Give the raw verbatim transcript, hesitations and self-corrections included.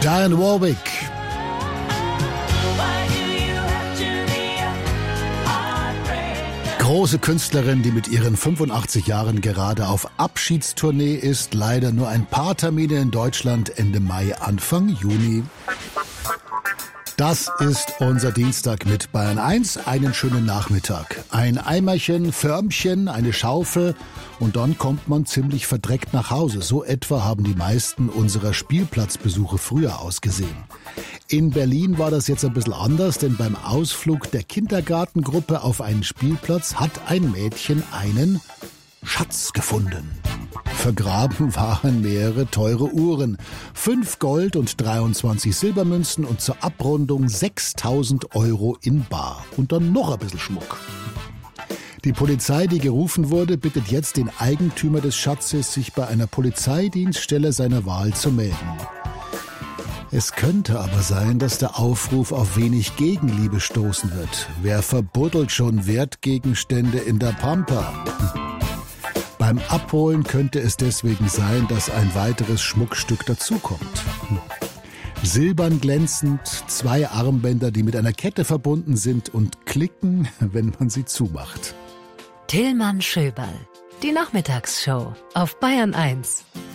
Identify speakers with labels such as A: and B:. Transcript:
A: Diane Warwick. Große Künstlerin, die mit ihren fünfundachtzig Jahren gerade auf Abschiedstournee ist. Leider nur ein paar Termine in Deutschland Ende Mai, Anfang Juni. Das ist unser Dienstag mit Bayern eins. Einen schönen Nachmittag. Ein Eimerchen, Förmchen, eine Schaufel und dann kommt man ziemlich verdreckt nach Hause. So etwa haben die meisten unserer Spielplatzbesuche früher ausgesehen. In Berlin war das jetzt ein bisschen anders, denn beim Ausflug der Kindergartengruppe auf einen Spielplatz hat ein Mädchen einen Schatz gefunden. Vergraben waren mehrere teure Uhren, fünf Gold- und dreiundzwanzig Silbermünzen und zur Abrundung sechstausend Euro in bar. Und dann noch ein bisschen Schmuck. Die Polizei, die gerufen wurde, bittet jetzt den Eigentümer des Schatzes, sich bei einer Polizeidienststelle seiner Wahl zu melden. Es könnte aber sein, dass der Aufruf auf wenig Gegenliebe stoßen wird. Wer verbuddelt schon Wertgegenstände in der Pampa? Beim Abholen könnte es deswegen sein, dass ein weiteres Schmuckstück dazukommt. Silbern glänzend, zwei Armbänder, die mit einer Kette verbunden sind und klicken, wenn man sie zumacht.
B: Tillmann Schöberl, die Nachmittagsshow auf Bayern eins.